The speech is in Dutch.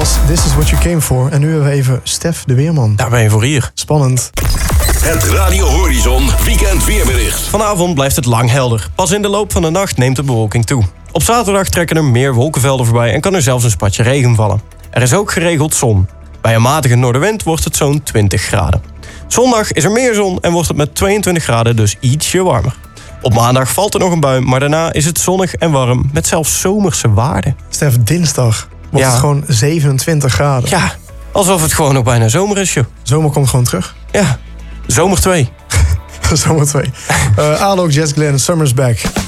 was This Is What You Came For. En nu hebben we even Stef de Weerman. Daar ben je voor hier. Spannend. Het Radio Horizon Weekend Weerbericht. Vanavond blijft het lang helder. Pas in de loop van de nacht neemt de bewolking toe. Op zaterdag trekken er meer wolkenvelden voorbij en kan er zelfs een spatje regen vallen. Er is ook geregeld zon. Bij een matige noordenwind wordt het zo'n 20 graden. Zondag is er meer zon en wordt het met 22 graden dus ietsje warmer. Op maandag valt er nog een bui, maar daarna is het zonnig en warm met zelfs zomerse waarden. Stef, dinsdag wordt het gewoon 27 graden. Ja, alsof het gewoon nog bijna zomer is, joh. Zomer komt gewoon terug. Ja, zomer 2. Zomer 2. Alok, Jess Glenn, Summer's Back.